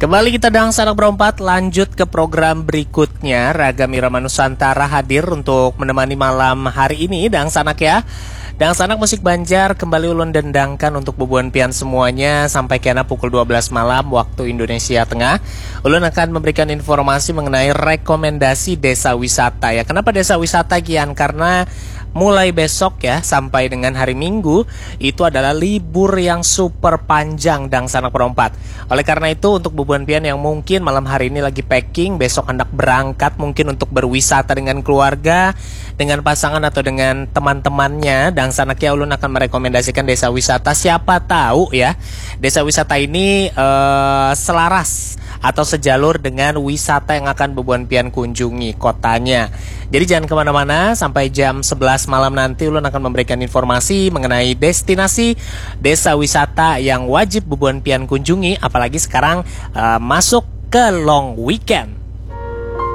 Kembali kita Dang Sanak Berempat, lanjut ke program berikutnya. Ragam Irama Nusantara hadir untuk menemani malam hari ini Dang Sanak ya. Dang Sanak Musik Banjar kembali ulun dendangkan untuk bubuan pian semuanya sampai kena pukul 12 malam waktu Indonesia Tengah. Ulun akan memberikan informasi mengenai rekomendasi desa wisata ya. Kenapa desa wisata Gian? Karena mulai besok ya sampai dengan hari Minggu itu adalah libur yang super panjang Dang Sanak Berempat. Oleh karena itu untuk bubuan pian yang mungkin malam hari ini lagi packing, besok hendak berangkat mungkin untuk berwisata dengan keluarga, dengan pasangan atau dengan teman-temannya, Dang Sanak ya ulun akan merekomendasikan desa wisata. Siapa tahu ya desa wisata ini selaras atau sejalur dengan wisata yang akan bubuan pian kunjungi kotanya. Jadi jangan kemana-mana, sampai jam 11 malam nanti ulun akan memberikan informasi mengenai destinasi desa wisata yang wajib bubuan pian kunjungi, apalagi sekarang masuk ke long weekend.